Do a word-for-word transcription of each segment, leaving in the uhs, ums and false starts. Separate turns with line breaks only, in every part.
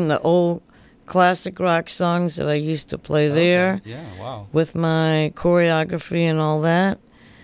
playing the old classic rock songs that I used to play there.
Okay. Yeah, wow.
With my choreography and all that.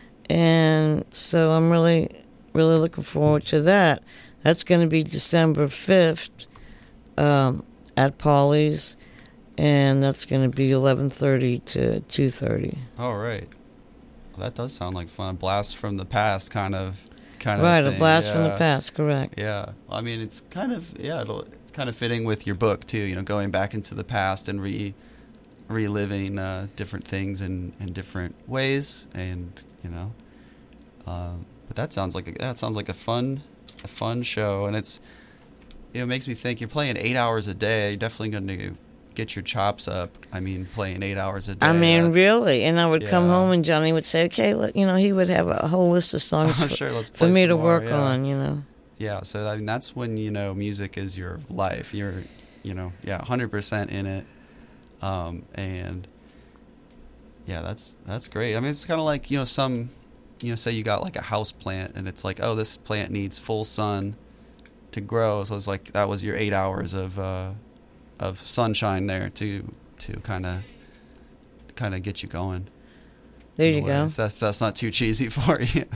And so I'm really, really looking forward to that. That's going to be December fifth um, at Polly's, and that's going to be eleven thirty to two thirty.
All right. Well, that does sound like fun. A blast from the past kind of kind
right,
of thing.
Right, a blast
yeah.
from the past, correct.
Yeah. I mean, it's kind of, yeah, it'll, it's kind of fitting with your book, too, you know, going back into the past and re reliving uh, different things in, in different ways, and, you know, uh, but that sounds like a, that sounds like a fun a fun show, and it's, you know, it makes me think, you're playing eight hours a day, you're definitely going to get your chops up. I mean, playing eight hours a day.
I mean, really. And I would
yeah.
come home and Johnny would say, okay, look, you know, he would have a whole list of songs
oh,
for,
sure, let's
for
play
me
some
to
more,
work
yeah.
on, you know.
Yeah, so I mean, that's when, you know, music is your life. You're, you know, yeah, one hundred percent in it. Um, and, yeah, that's that's great. I mean, it's kind of like, you know, some, you know, say you got like a house plant, and it's like, oh, this plant needs full sun to grow. So it's like that was your eight hours of uh, of sunshine there to to kind of kind of get you going.
There you go.
If, that, if that's not too cheesy for you.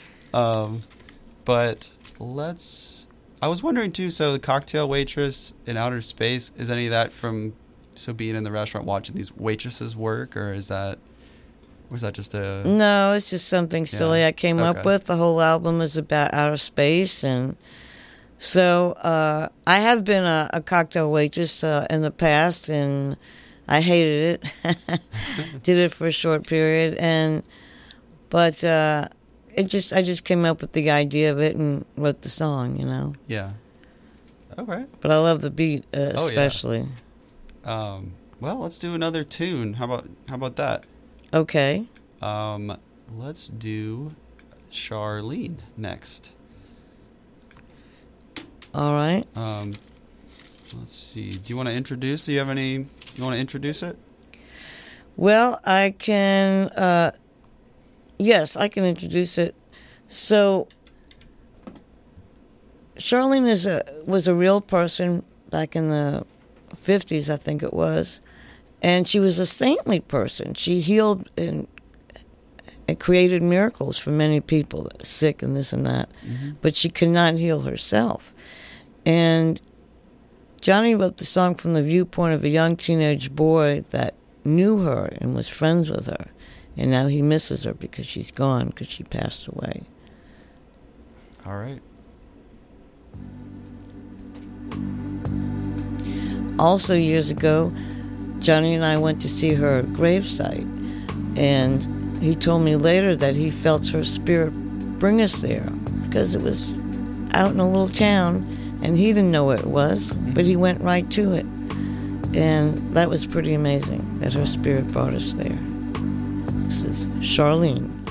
um, but let's. I was wondering too. So the cocktail waitress in outer space, is any of that from so being in the restaurant watching these waitresses work, or is that was that just a?
No, it's just something silly
yeah.
I came
okay.
up with. The whole album is about outer space, and so uh, I have been a, a cocktail waitress uh, in the past, and I hated it. Did it for a short period, and but uh, it just I just came up with the idea of it and wrote the song, you know.
Yeah. Okay.
But I love the beat, uh,
oh,
especially.
Yeah. Um, well, let's do another tune. How about how about that?
Okay.
Um, let's do Charlene next.
All right.
Um, let's see. Do you want to introduce? Do you have any? You want to introduce it?
Well, I can. Uh, yes, I can introduce it. So, Charlene is a was a real person back in the fifties, I think it was, and she was a saintly person. She healed and, and created miracles for many people that are sick and this and that, mm-hmm. but she could not heal herself. And Johnny wrote the song from the viewpoint of a young teenage boy that knew her and was friends with her, and now he misses her because she's gone, because she passed away.
All right.
Also, years ago, Johnny and I went to see her gravesite, and he told me later that he felt her spirit bring us there because it was out in a little town, and he didn't know where it was, but he went right to it. And that was pretty amazing that her spirit brought us there. This is Charlene.